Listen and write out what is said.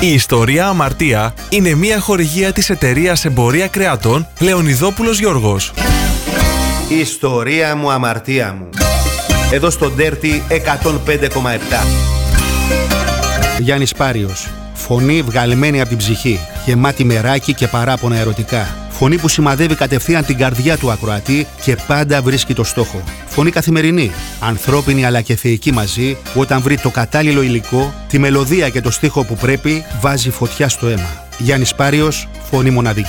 Η ιστορία Αμαρτία είναι μια χορηγία της εταιρείας Εμπορία Κρεατών Λεωνιδόπουλος Γιώργος. Η ιστορία μου, αμαρτία μου. Εδώ στο Dirty 105,7. Γιάννης Πάριος. Φωνή βγαλμένη από την ψυχή, γεμάτη μεράκι και παράπονα ερωτικά. Φωνή που σημαδεύει κατευθείαν την καρδιά του ακροατή και πάντα βρίσκει το στόχο. Φωνή καθημερινή, ανθρώπινη αλλά και θεϊκή μαζί, που όταν βρει το κατάλληλο υλικό, τη μελωδία και το στίχο που πρέπει, βάζει φωτιά στο αίμα. Γιάννης Πάριος, φωνή μοναδική.